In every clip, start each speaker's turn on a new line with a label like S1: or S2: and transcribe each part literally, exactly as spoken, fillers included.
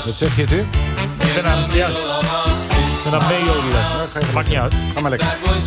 S1: Wat zeg je het, hè?
S2: Ik ben aan, ja, ik ben aan meejoden. Maakt niet uit.
S1: Ga maar lekker.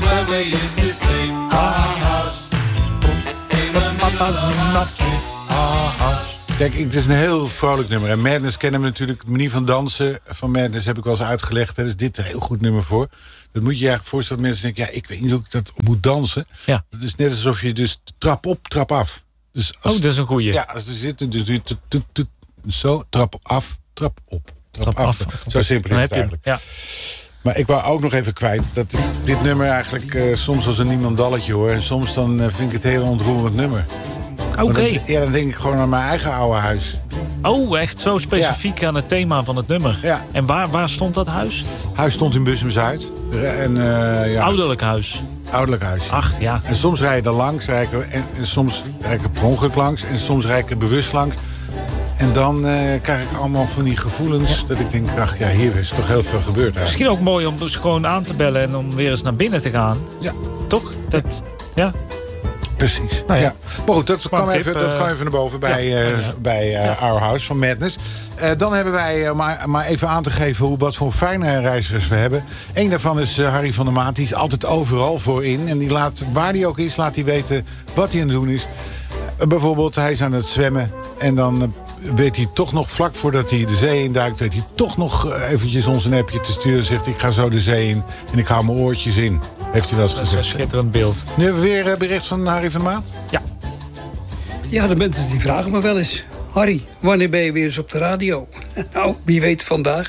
S1: Kijk, het is een heel vrolijk nummer. En Madness kennen we natuurlijk. De manier van dansen van Madness heb ik wel eens uitgelegd. Daar is dit een heel goed nummer voor. Dat moet je je eigenlijk voorstellen dat mensen denken... ja, ik weet niet hoe ik dat moet dansen.
S2: Ja.
S1: Dat is net alsof je dus trap op, trap af. Dus als,
S2: oh, dat is een goeie.
S1: Ja, als er zit, dus je t- t- t- zo, trap af, trap op, trap, trap af. af. Zo simpel is het eigenlijk.
S2: Ja.
S1: Maar ik wou ook nog even kwijt dat dit nummer eigenlijk uh, soms als een niemandalletje hoor. En soms dan uh, vind ik het een heel ontroerend nummer.
S2: Oké. Okay.
S1: Ja, dan denk ik gewoon aan mijn eigen oude huis.
S2: Oh, echt zo specifiek ja. aan het thema van het nummer.
S1: Ja.
S2: En waar, waar stond dat huis?
S1: Huis stond in Bussum-Zuid. En, uh, ja,
S2: ouderlijk huis.
S1: Ouderlijk huis.
S2: Ach, ja.
S1: En soms rij je er langs, rij ik, en, en soms rijd ik er per ongeluk langs. En soms rijd ik er bewust langs. En dan uh, krijg ik allemaal van die gevoelens... Ja. dat ik denk, ach ja, hier is toch heel veel gebeurd. Eigenlijk.
S2: Misschien ook mooi om dus gewoon aan te bellen... en om weer eens naar binnen te gaan.
S1: Ja.
S2: Toch? Dat, ja.
S1: Precies.
S2: Nou ja.
S1: Ja. Maar goed, dat kwam,
S2: tip,
S1: even, dat kwam even naar boven bij,
S2: ja.
S1: uh,
S2: ja.
S1: bij uh,
S2: ja.
S1: Our House van Madness. Uh, dan hebben wij, uh, maar, maar even aan te geven hoe, wat voor fijne reizigers we hebben. Eén daarvan is uh, Harry van der Maat. Die is altijd overal voor in. En die laat, waar hij ook is, laat hij weten wat hij aan het doen is. Uh, bijvoorbeeld, hij is aan het zwemmen. En dan uh, weet hij toch nog, vlak voordat hij de zee induikt... weet hij toch nog uh, eventjes ons een appje te sturen. Zegt, ik ga zo de zee in en ik hou mijn oortjes in. Heeft hij wel eens gezegd.
S2: Dat is een schitterend beeld.
S1: Nu hebben we weer uh, bericht van Harry van der Maat.
S2: Ja.
S3: Ja, de mensen die vragen me wel eens... Harry, wanneer ben je weer eens op de radio? Nou, wie weet vandaag.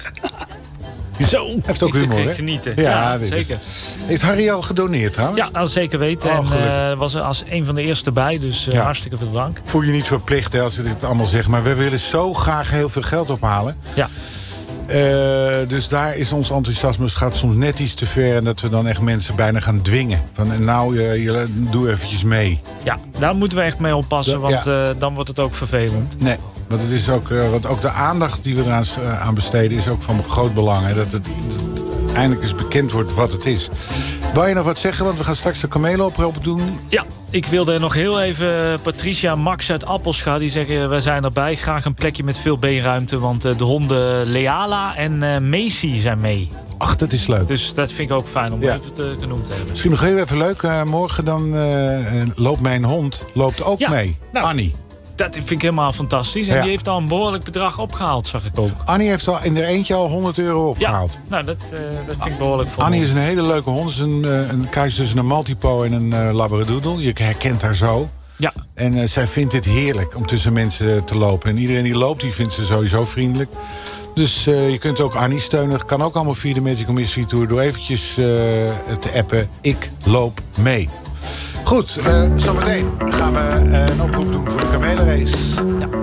S2: Zo,
S1: heeft ook humor, hè?
S2: Genieten.
S1: Ja,
S2: ja
S1: dit
S2: zeker.
S1: Is... Heeft Harry al gedoneerd, trouwens?
S2: Ja, dat zeker weten.
S1: Oh,
S2: en uh, was er als een van de eerste bij, dus uh, ja. hartstikke veel dank.
S1: Voel je niet verplicht hè, als je dit allemaal zegt, maar we willen zo graag heel veel geld ophalen.
S2: Ja.
S1: Uh, dus daar is ons enthousiasme, het gaat soms net iets te ver... en dat we dan echt mensen bijna gaan dwingen. Van, nou, uh, je, doe eventjes mee.
S2: Ja, daar moeten we echt mee oppassen,
S1: da,
S2: want
S1: ja.
S2: uh, dan wordt het ook vervelend.
S1: Nee, want, het is ook, uh, want ook de aandacht die we eraan uh, aan besteden... is ook van groot belang. Hè, dat het dat eindelijk eens bekend wordt wat het is. Wou je nog wat zeggen, want we gaan straks de kamelen-oproep doen?
S2: Ja, ik wilde nog heel even Patricia Max uit Appelscha... die zeggen, wij zijn erbij, graag een plekje met veel beenruimte... want uh, de honden Leala en uh, Macy zijn mee.
S1: Ach, dat is leuk.
S2: Dus dat vind ik ook fijn om ja. even te, genoemd te hebben.
S1: Misschien nog heel even leuk. Uh, morgen dan uh, loopt mijn hond loopt ook ja, mee. Nou, Annie.
S2: Dat vind ik helemaal fantastisch. En ja. die heeft al een behoorlijk bedrag opgehaald, zag ik ook.
S1: Annie heeft al in haar eentje al honderd euro opgehaald.
S2: Ja, nou, dat, uh, dat vind ik behoorlijk voor.
S1: Annie is een hele leuke hond. Het is een, uh, een kruis tussen een Maltipo en een uh, Labradoodle. Je herkent haar zo.
S2: Ja.
S1: En uh, zij vindt het heerlijk om tussen mensen te lopen. En iedereen die loopt, die vindt ze sowieso vriendelijk. Dus uh, je kunt ook Annie steunen. Dat kan ook allemaal via de Magical Mystery Tour. Door eventjes uh, te appen. Ik loop mee. Goed, uh, zometeen gaan we uh, een oproep doen voor de kamelenrace.
S2: Ja.